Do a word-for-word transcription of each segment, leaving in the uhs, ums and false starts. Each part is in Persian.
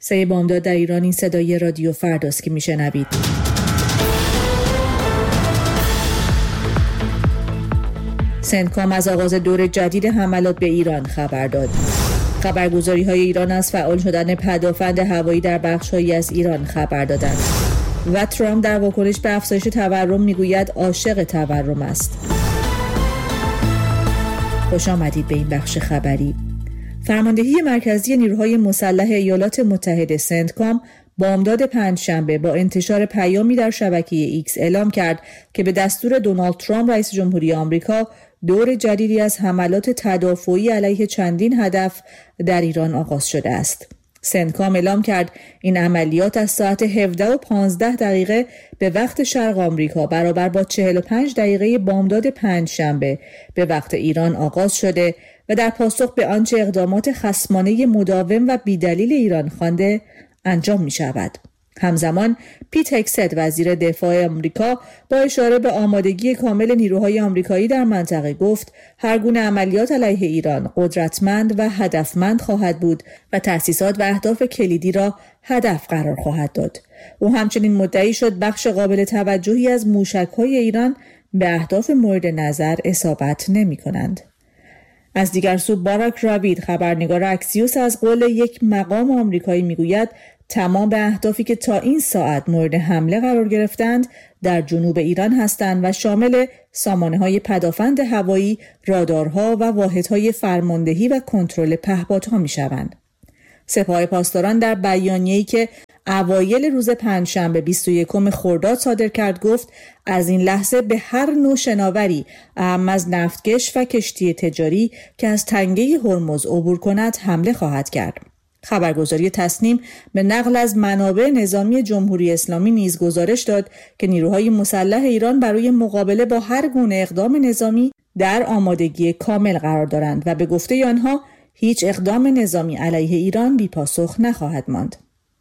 سه بامداد در ایران این صدای رادیو فرداست که میشنوید. سندکام از آغاز دور جدید حملات به ایران خبر داد. خبرگزاری‌های ایران از فعال شدن پدافند هوایی در بخش‌هایی از ایران خبر دادند. و ترامپ در واکنش به افزایش تورم میگوید عاشق تورم است. خوش آمدید به این بخش خبری. فرماندهی مرکزی نیروهای مسلح ایالات متحده سندکام بامداد پنجشنبه با انتشار پیامی در شبکه ایکس اعلام کرد که به دستور دونالد ترامپ رئیس جمهوری آمریکا دور جدیدی از حملات تدافعی علیه چندین هدف در ایران آغاز شده است. سندکام اعلام کرد این عملیات از ساعت هفده و پانزده دقیقه به وقت شرق آمریکا برابر با چهل و پنج دقیقه بامداد پنجشنبه به وقت ایران آغاز شده و در پاسخ به آنچه اقدامات خصمانه مداوم و بیدلیل ایران خوانده انجام می شود. همزمان پیت هگست وزیر دفاع آمریکا با اشاره به آمادگی کامل نیروهای آمریکایی در منطقه گفت هر گونه عملیات علیه ایران قدرتمند و هدفمند خواهد بود و تأسیسات و اهداف کلیدی را هدف قرار خواهد داد. او همچنین مدعی شد بخش قابل توجهی از موشک‌های ایران به اهداف مورد نظر اصابت نمی‌کنند. از دیگر سو باراک رابید خبرنگار اکسیوس از قول یک مقام آمریکایی میگوید تمام به اهدافی که تا این ساعت مورد حمله قرار گرفتند در جنوب ایران هستند و شامل سامانه‌های پدافند هوایی، رادارها و واحدهای فرماندهی و کنترل پهپادها میشوند. سپاه پاسداران در بیانیه‌ای که اوایل روز پنجشنبه بیست و یکم خرداد صادر کرد گفت از این لحظه به هر نوع شناوری اهم از نفتکش و کشتی تجاری که از تنگه هرمز عبور کند حمله خواهد کرد. خبرگزاری تصنیم به نقل از منابع نظامی جمهوری اسلامی نیز گزارش داد که نیروهای مسلح ایران برای مقابله با هر گونه اقدام نظامی در آمادگی کامل قرار دارند و به گفته آنها هیچ اقدام نظامی علیه ایران بی پاسخ نخواهد ماند.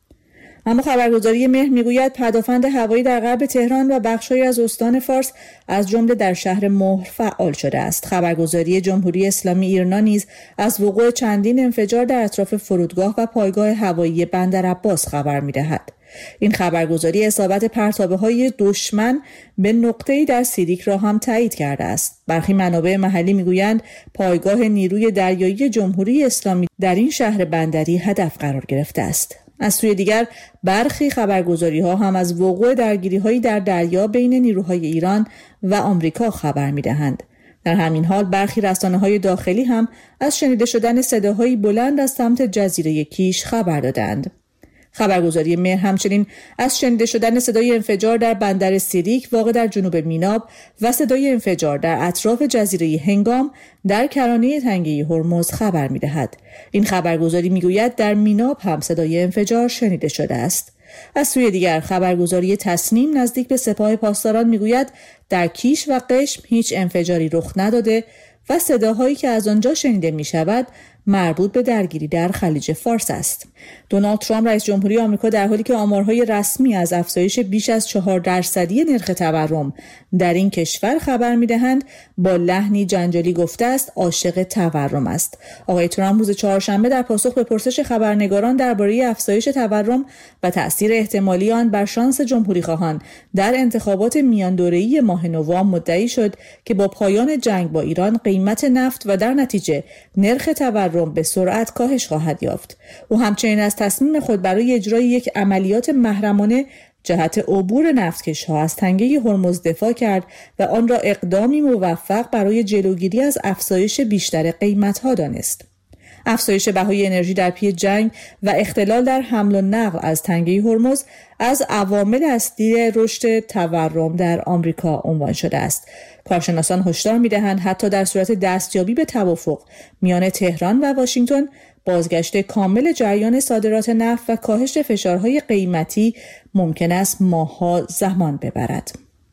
اما خبرگزاری مهر میگوید پدافند هوایی در غرب تهران و بخش‌هایی از استان فارس از جمله در شهر مهر فعال شده است. خبرگزاری جمهوری اسلامی ایرنا نیز از وقوع چندین انفجار در اطراف فرودگاه و پایگاه هوایی بندر عباس خبر می‌دهد. این خبرگزاری اصابت پرتابه‌های دشمن به نقطه‌ای در سیریک را هم تایید کرده است. برخی منابع محلی میگویند پایگاه نیروی دریایی جمهوری اسلامی در این شهر بندری هدف قرار گرفته است. از سوی دیگر برخی خبرگزاری‌ها هم از وقوع درگیری‌هایی در دریا بین نیروهای ایران و آمریکا خبر می‌دهند. در همین حال برخی رسانه‌های داخلی هم از شنیده شدن صداهایی بلند از سمت جزیره کیش خبر دادند. خبرگزاری مهر همچنین از شنیده شدن صدای انفجار در بندر سیریک واقع در جنوب میناب و صدای انفجار در اطراف جزیره هنگام در کرانه تنگه هرمز خبر می‌دهد. این خبرگزاری می‌گوید در میناب هم صدای انفجار شنیده شده است. از سوی دیگر خبرگزاری تصنیم نزدیک به سپاه پاسداران می‌گوید در کیش و قشم هیچ انفجاری رخ نداده و صداهایی که از آنجا شنیده می‌شود مربوط به درگیری در خلیج فارس است. دونالد ترامپ رئیس جمهوری آمریکا در حالی که آمارهای رسمی از افزایش بیش از چهار درصدی نرخ تورم در این کشور خبر می‌دهند با لحنی جنجالی گفته است عاشق تورم است. آقای ترامپ روز چهارشنبه در پاسخ به پرسش خبرنگاران درباره افزایش تورم و تأثیر احتمالی آن بر شانس جمهوری‌خواهان در انتخابات میان دوره‌ای ماه نوامبر مدعی شد که با پایان جنگ با ایران قیمت نفت و در نتیجه نرخ تورم به سرعت کاهش خواهد یافت. او همچنین از تصمیم خود برای اجرای یک عملیات محرمانه جهت عبور نفتکش‌ها از تنگه هرمز دفاع کرد و آن را اقدامی موفق برای جلوگیری از افزایش بیشتر قیمت‌ها دانست. افزایش بهای انرژی در پی جنگ و اختلال در حمل و نقل از تنگه هرمز از عوامل اصلی رشد تورم در آمریکا عنوان شده است. کارشناسان هشدار می‌دهند حتی در صورت دستیابی به توافق میان تهران و واشنگتن، بازگشت کامل جریان صادرات نفت و کاهش فشارهای قیمتی ممکن است ماه‌ها زمان ببرد.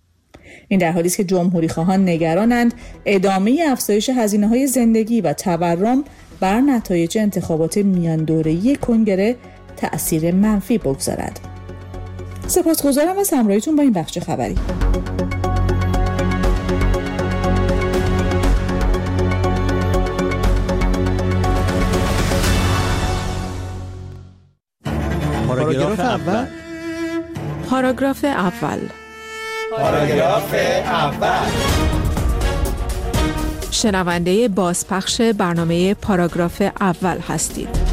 این در حالی است که جمهوری‌خواهان نگرانند ادامه افزایش هزینه‌های زندگی و تورم بر نتایج انتخابات میان دوره‌ای کنگره تأثیر منفی بگذارد. سپاسگزارم از همراهیتون با این بخش خبری. پاراگراف اول. پاراگراف اول. پاراگراف اول. شنونده بازپخش برنامه پاراگراف اول هستید.